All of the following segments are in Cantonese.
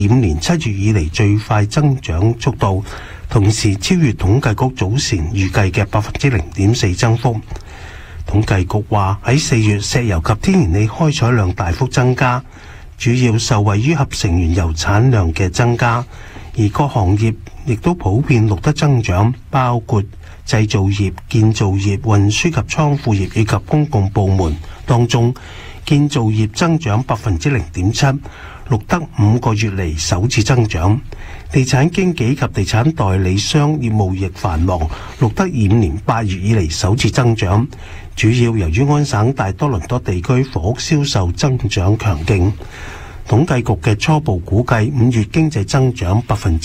年7月以嚟最快增長速度，同時超越統計局早前預計嘅0.4%增幅。統計局話喺4月石油及天然氣開採量大幅增加，主要受惠於合成原油產量嘅增加，而各行業亦都普遍錄得增長，包括製造業、建造業、運輸及倉庫業以及公共部門。當中建造業增長0.7%，錄得5個月嚟首次增長。地產經紀及地產代理商業務亦繁忙，錄得25年8月以嚟首次增長，主要由於安省大多倫多地區房屋銷售增長強勁。統計局嘅初步估計5月經濟增長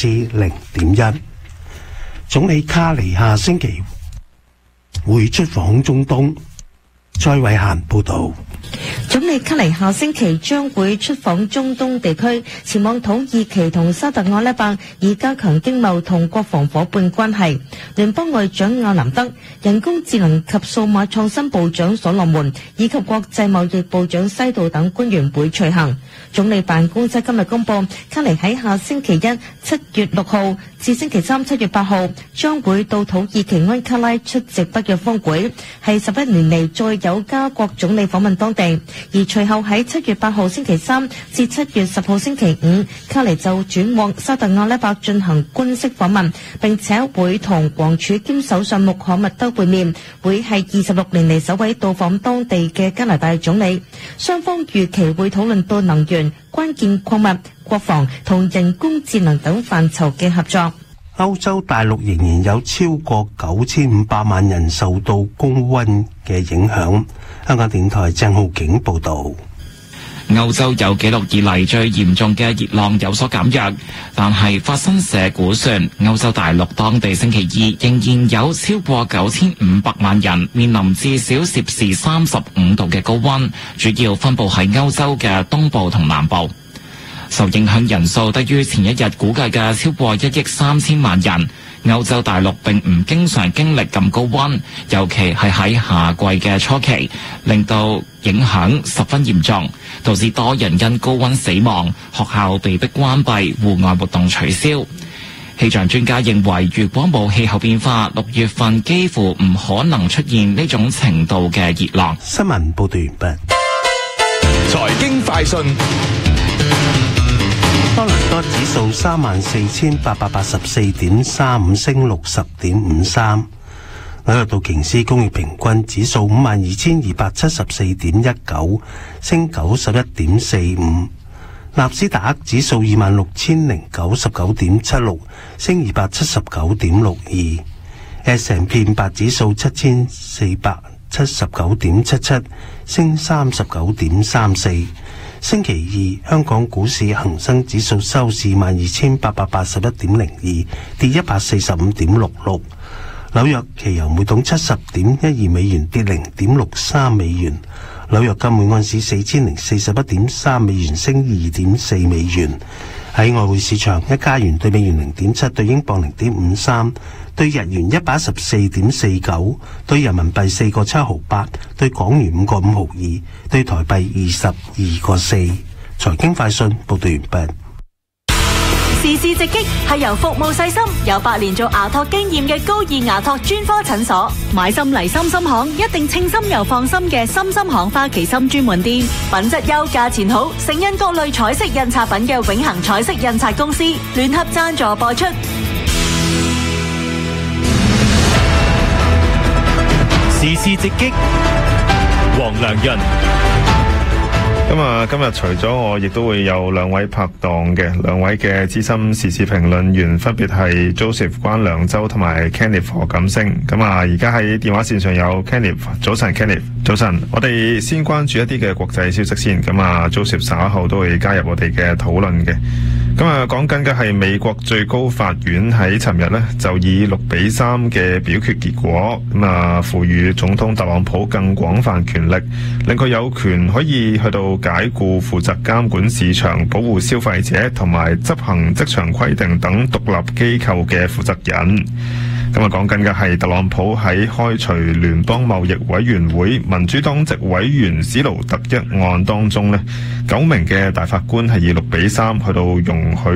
0.1%。總理卡尼下星期會出訪中東。蔡偉嫻報道。 總理卡尼下星期將會出訪中東地區，前往土耳其同沙特阿拉伯，以加強經貿同國防夥伴關係。聯邦外長阿南德、人工智能及數碼創新部長所羅門以及國際貿易部長西道等官員會隨行。總理辦公室今日公布，卡尼喺下星期一7月6號至星期三7月8號將會到土耳其安卡拉出席北約峰會，係11年嚟再有加國總理訪問當地。而隨後喺7月8號星期三至7月10號星期五，卡尼就轉往沙特阿拉伯進行官式訪問，並且會同王儲兼首相穆罕默德會面，會係26年嚟首位到訪當地嘅加拿大總理。雙方預期會討論到能源、關鍵礦物、國防同人工智能等範疇嘅合作。 歐洲大陸仍然有超過9500萬人受到高溫嘅影響。香港電台鄭浩景報道。 歐洲有紀錄以嚟最嚴重嘅熱浪有所減弱，但係法新社估算，歐洲大陸當地星期二仍然有超過9500萬人面臨至少攝氏35度嘅高溫，主要分布喺歐洲嘅東部同南部。受影響人數低於前一日估計嘅超過1億3000萬人。歐洲大陸並唔經常經歷咁高溫，尤其係喺夏季嘅初期，令到影響十分嚴重，導致多人因高溫死亡，學校被迫關閉，戶外活動取消。氣象專家認為，如果冇氣候變化，6月份幾乎唔可能出現呢種程度嘅熱浪。 新聞報道完畢。 財經快訊。 多倫多指數34,884.35升60.53，紐約道瓊斯工業平均指數52,274.19升91.45，納斯達克指數26,099.76升279.62， S&P 500指數7,479.77升39.34。星期二，香港股市恒生指數收市12,881.02，跌145.66。紐約期油每桶70.12美元，跌0.63美元。紐約金每盎司4041.3美元，升2.4美元。喺外匯市場，一加元對美元0.7，對英鎊0.53，對日元114.49，對人民幣4個7毫8，對港元5個5毫2，對台幣22個4。財經快訊報道完畢。 時事直擊係由服務細心、有8年做牙托經驗嘅高爾牙托專科診所。買心嚟心心行，一定稱心又放心嘅心心行花旗參專門店，品質優、價錢好，盛印各類彩色印刷品嘅永恆彩色印刷公司聯合贊助播出。 時事直擊，黃良潤。 今日除咗我，亦都會有兩位拍檔嘅，兩位嘅資深時事評論員，分別係 Joseph 關良洲同埋 Kenneth 何錦星。而家喺電話線上有 Kenneth， 早晨 Kenneth， 早晨。我哋先關注一啲嘅國際消息先。Joseph 稍後都會加入我哋嘅討論嘅。講緊嘅係美國最高法院喺尋日呢就以6-3嘅表決結果，賦予總統特朗普更廣泛權力，令佢有權可以去到解雇負責監管市場、保護消費者同埋執行職場規定等獨立機構嘅負責人。 咁啊，講緊嘅係特朗普喺開除聯邦貿易委員會民主黨籍委員史盧特一案當中呢，9名嘅大法官係以6-3去到容許